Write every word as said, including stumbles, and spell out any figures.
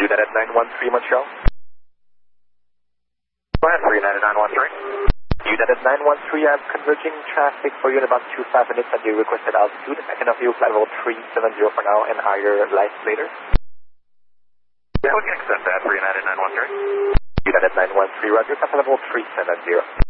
United nine one three Montreal. Go ahead for United nine one three. United nine one three, I'm converging traffic for you in about two to five minutes at the requested altitude. I can offer you flight level three seven zero for now and higher lights later. Yeah, we can accept that for United nine one three. United nine one three, roger, flight level three seven zero.